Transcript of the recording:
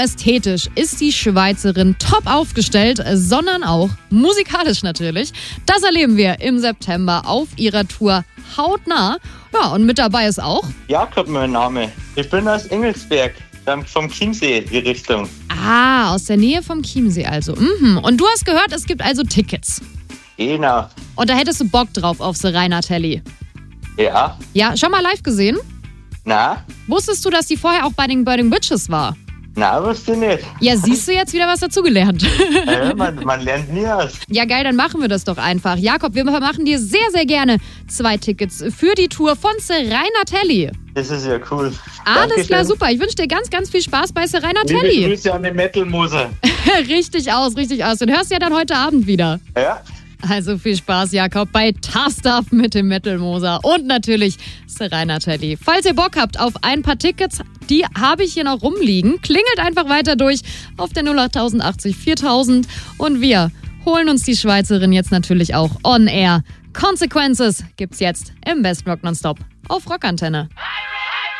ästhetisch ist die Schweizerin top aufgestellt, sondern auch musikalisch natürlich. Das erleben wir im September auf ihrer Tour hautnah. Ja, und mit dabei ist auch Jakob, mein Name. Ich bin aus Engelsberg, dann vom Chiemsee, die Richtung. Ah, aus der Nähe vom Chiemsee also. Und du hast gehört, es gibt also Tickets. Genau. Und da hättest du Bock drauf auf The Rheinatelli. Ja. Ja, schon mal live gesehen? Na? Wusstest du, dass die vorher auch bei den Burning Witches war? Na, wusste ich nicht. Ja, siehst du jetzt wieder was dazugelernt. Man lernt nie aus. Ja, geil, dann machen wir das doch einfach. Jakob, wir machen dir sehr, sehr gerne 2 Tickets für die Tour von The Rheinatelli. Das ist ja cool. Alles Dankeschön. klar, super. Ich wünsche dir ganz, ganz viel Spaß bei The Liebe Rheinatelli. Grüße an den Metal-Moser. Richtig aus. Den hörst du ja dann heute Abend wieder. Ja. Also viel Spaß, Jakob, bei Tastuff mit dem Metal-Moser und natürlich The Rheinatelli. Falls ihr Bock habt auf ein paar Tickets, die habe ich hier noch rumliegen. Klingelt einfach weiter durch auf der 08080 4000 und wir holen uns die Schweizerin jetzt natürlich auch on air. Consequences gibt's jetzt im Best Rock Nonstop auf Rockantenne.